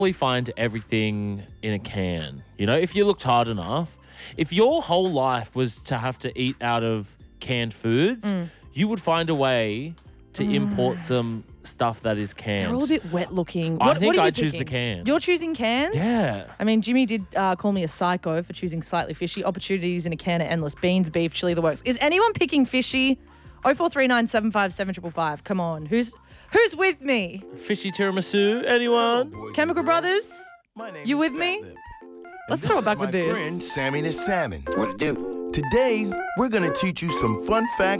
We find everything in a can. You know, if you looked hard enough, if your whole life was to have to eat out of canned foods, you would find a way to import some stuff that is canned. They're all a bit wet looking. I think what are you I'd choose the picking? can. You're choosing cans? Yeah. I mean, Jimmy did call me a psycho for choosing slightly fishy. Opportunities in a can of endless beans, beef, chili, the works. Is anyone picking fishy? 0439 757 555. Come on. Who's with me? Fishy tiramisu, anyone? Chemical Brothers? You with me? Let's throw it back with this. My friend Sammy the Salmon. What it do? Today, we're going to teach you some fun facts